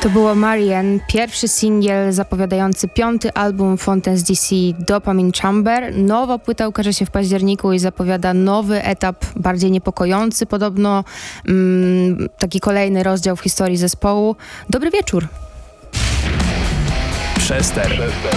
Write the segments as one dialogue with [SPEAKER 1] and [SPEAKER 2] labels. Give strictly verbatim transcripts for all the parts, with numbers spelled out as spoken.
[SPEAKER 1] To było Marianne, pierwszy singiel zapowiadający piąty album Fontaines D C Dopamine Chamber. Nowa płyta ukaże się w październiku i zapowiada nowy etap, bardziej niepokojący podobno, mm, taki kolejny rozdział w historii zespołu. Dobry wieczór.
[SPEAKER 2] Przester.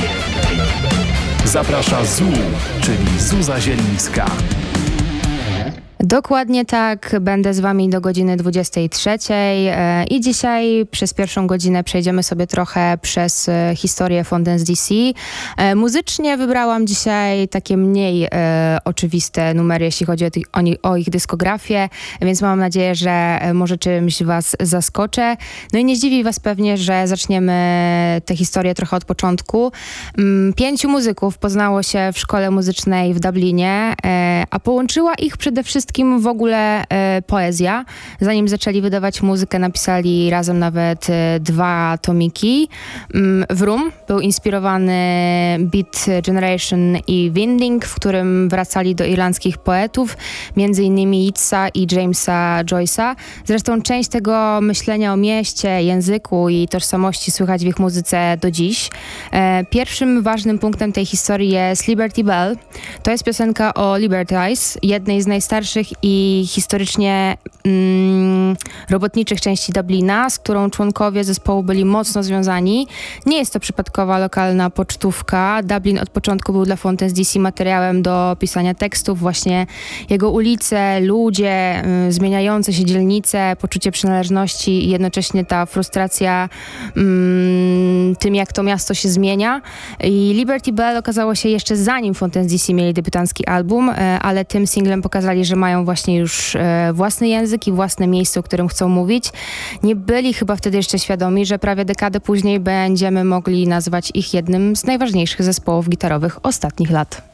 [SPEAKER 2] Zaprasza Zu, czyli Zuza Zielińska.
[SPEAKER 1] Dokładnie tak, będę z wami do godziny dwudziestej trzeciej e, i dzisiaj przez pierwszą godzinę przejdziemy sobie trochę przez e, historię Fontaines D C. E, muzycznie wybrałam dzisiaj takie mniej e, oczywiste numery, jeśli chodzi o, ty, o, ni, o ich dyskografię, więc mam nadzieję, że e, może czymś was zaskoczę. No i nie zdziwi was pewnie, że zaczniemy tę historię trochę od początku. Mm, pięciu muzyków poznało się w szkole muzycznej w Dublinie, e, a połączyła ich przede wszystkim w ogóle e, poezja. Zanim zaczęli wydawać muzykę, napisali razem nawet e, dwa tomiki. Mm, Vroom był inspirowany Beat Generation i Winding, w którym wracali do irlandzkich poetów, między innymi Yeatsa i Jamesa Joyce'a. Zresztą część tego myślenia o mieście, języku i tożsamości słychać w ich muzyce do dziś. E, pierwszym ważnym punktem tej historii jest Liberty Bell. To jest piosenka o Liberties, jednej z najstarszych i historycznie mm, robotniczych części Dublina, z którą członkowie zespołu byli mocno związani. Nie jest to przypadkowa lokalna pocztówka. Dublin od początku był dla Fontaines D C materiałem do pisania tekstów. Właśnie jego ulice, ludzie, y, zmieniające się dzielnice, poczucie przynależności i jednocześnie ta frustracja y, tym, jak to miasto się zmienia. I Liberty Bell okazało się jeszcze zanim Fontaines D C mieli debiutancki album, y, ale tym singlem pokazali, że mają właśnie już e, własny język i własne miejsce, o którym chcą mówić. Nie byli chyba wtedy jeszcze świadomi, że prawie dekadę później będziemy mogli nazwać ich jednym z najważniejszych zespołów gitarowych ostatnich lat.